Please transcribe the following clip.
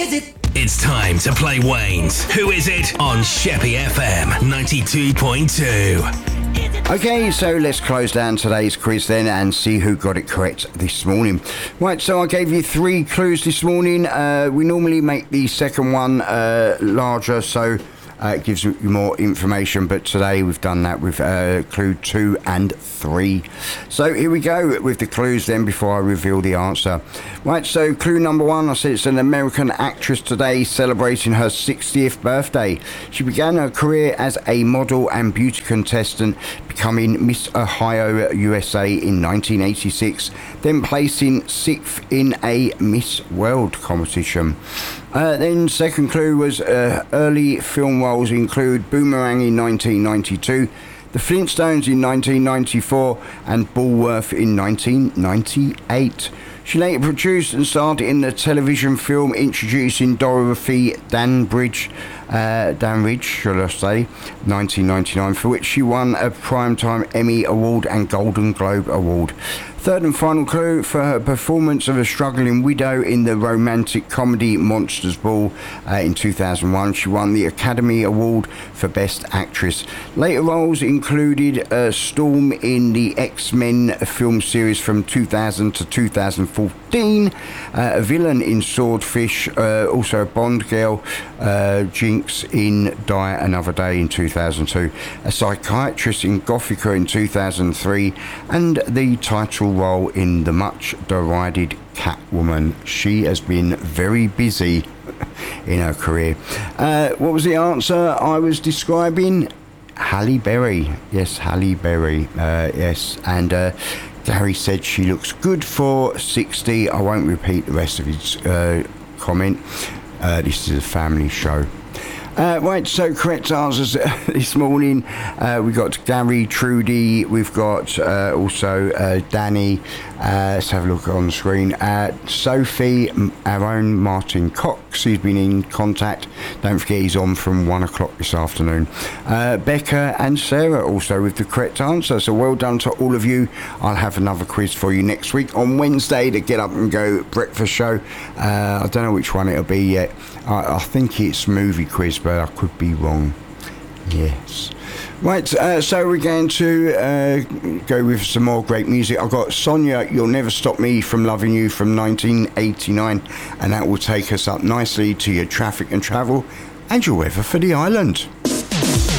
is it? It's time to play Wayne's Who Is It on Sheppy FM 92.2. Okay, so let's close down today's quiz then and see who got it correct this morning. Right, so I gave you 3 clues this morning. We normally make the second one larger, so it gives you more information, but today we've done that with clue 2 and 3. So here we go with the clues then before I reveal the answer. Right, so clue number 1, I said it's an American actress today celebrating her 60th birthday. She began her career as a model and beauty contestant, becoming Miss Ohio USA in 1986, then placing 6th in a Miss World competition. Then second clue was early film roles include Boomerang in 1992, The Flintstones in 1994 and Bullworth in 1998. She later produced and starred in the television film introducing Dorothy Danbridge, shall I say, 1999, for which she won a Primetime Emmy Award and Golden Globe Award. Third and final clue, for her performance of a struggling widow in the romantic comedy Monsters Ball in 2001. She won the Academy Award for Best Actress. Later roles included Storm in the X-Men film series from 2000 to 2014, a villain in Swordfish, also a Bond girl, Jinx in Die Another Day in 2002, a psychiatrist in Gothica in 2003, and the title role in the much derided Catwoman. She has been very busy in her career. What was the answer I was describing? Halle Berry. Yes, Halle Berry. Yes, and Gary said she looks good for 60. I won't repeat the rest of his comment. This is a family show. Right, so correct answers this morning. We've got Gary, Trudy, we've got also Danny. Let's have a look on the screen. Sophie, our own Martin Cox, who's been in contact. Don't forget he's on from 1 o'clock this afternoon. Becca and Sarah also with the correct answer. So well done to all of you. I'll have another quiz for you next week on Wednesday, the Get Up and Go breakfast show. I don't know which one it'll be yet. I think it's movie quiz, but I could be wrong. Yes. Right, so we're going to go with some more great music. I've got Sonia, You'll Never Stop Me From Loving You from 1989, and that will take us up nicely to your traffic and travel and your weather for the island.